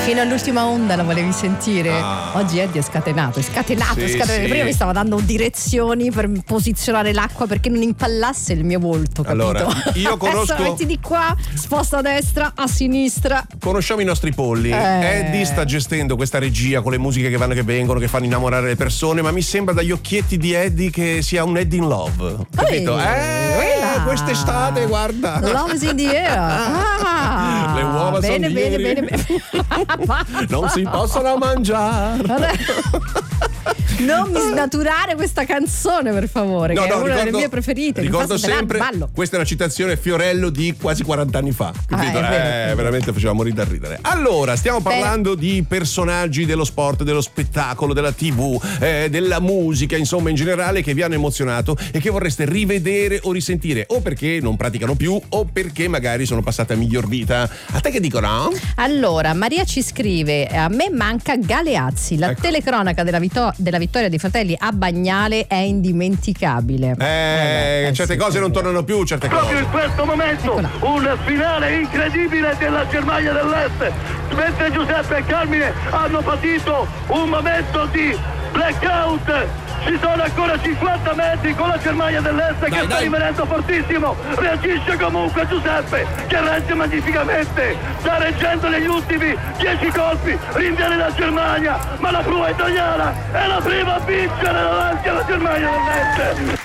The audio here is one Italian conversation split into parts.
Fino all'ultima onda la volevi sentire. Oggi Eddie è scatenato. Sì. Prima mi stava dando direzioni per posizionare l'acqua perché non impallasse il mio volto, capito? Allora, io conosco. Adesso metti di qua, sposta a destra, a sinistra. Conosciamo i nostri polli. Eddie sta gestendo questa regia con le musiche che vanno e che vengono, che fanno innamorare le persone, ma mi sembra dagli occhietti di Eddie che sia un Eddie in love. Capito? Quest'estate, guarda. Love is in the air. Le uova sono bene. Non si possono mangiare. Non mi snaturare questa canzone, per favore, che è una delle mie preferite. Ricordo sempre, questa è una citazione Fiorello di quasi 40 anni fa. Capito? Veramente faceva morire da ridere. Allora, stiamo parlando di personaggi dello sport, dello spettacolo, della TV, della musica, insomma, in generale, che vi hanno emozionato e che vorreste rivedere o risentire, o perché non praticano più, o perché magari sono passate a miglior vita. A te che dicono? Allora, Maria ci scrive: a me manca Galeazzi, la telecronaca della vittoria dei fratelli a Bagnale è indimenticabile. Certe cose non tornano più, certe cose. Proprio in questo momento un finale incredibile della Germania dell'Est, mentre Giuseppe e Carmine hanno patito un momento di blackout. Ci sono ancora 50 metri con la Germania dell'Est che sta rimanendo fortissimo. Reagisce comunque Giuseppe, che regge magnificamente, sta reggendo negli ultimi 10 colpi, rinviene la Germania, ma la prua italiana è la prima a vincere davanti alla Germania dell'Est.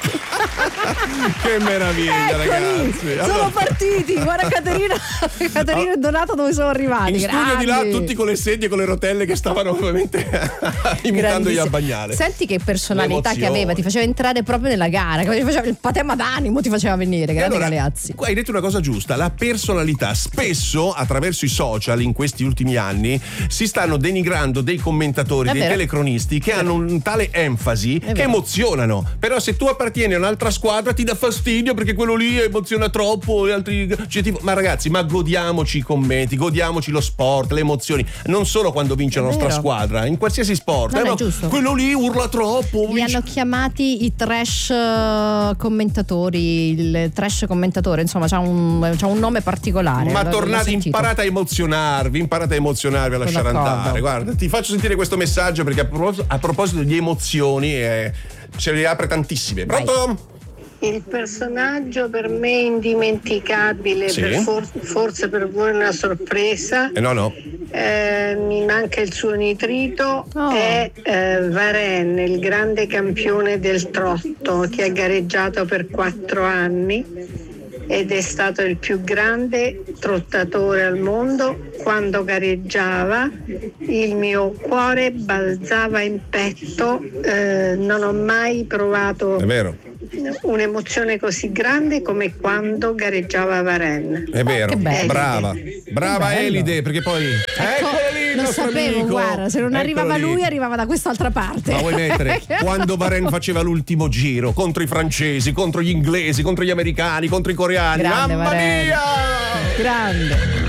Che meraviglia, ragazzi. Sono partiti. Guarda Caterina e Donato dove sono arrivati. In studio di là tutti con le sedie, con le rotelle che stavano ovviamente imitando gli a Bagnale. Senti che personalità che aveva, ti faceva entrare proprio nella gara, ti faceva il patema d'animo, ti faceva venire. Grande Galeazzi. Hai detto una cosa giusta, la personalità. Spesso attraverso i social in questi ultimi anni si stanno denigrando dei commentatori, dei telecronisti che hanno un tale enfasi che emozionano. Però se tu appartieni a un'altra squadra ti dà fastidio perché quello lì emoziona troppo e altri, ma ragazzi, ma godiamoci i commenti, godiamoci lo sport, le emozioni, non solo quando vince la nostra squadra, in qualsiasi sport. No, quello lì urla troppo. Li hanno chiamati i trash commentatori, il trash commentatore, insomma c'ha un nome particolare. Ma tornate, imparate a emozionarvi, a lasciare andare. Guarda, ti faccio sentire questo messaggio perché a proposito di emozioni ce le apre tantissime. Pronto? Il personaggio per me indimenticabile, forse per voi è una sorpresa. No. Mi manca il suo nitrito, è Varenne, il grande campione del trotto che ha gareggiato per 4 anni ed è stato il più grande trottatore al mondo. Quando gareggiava il mio cuore balzava in petto, non ho mai provato un'emozione così grande come quando gareggiava Varenne. È vero, brava Elide, perché poi lo sapevo, amico. Guarda, se non arrivava lui arrivava da quest'altra parte. Ma vuoi mettere quando Varenne faceva l'ultimo giro contro i francesi, contro gli inglesi, contro gli americani, contro i coreani? Grande, mamma mia! Grande.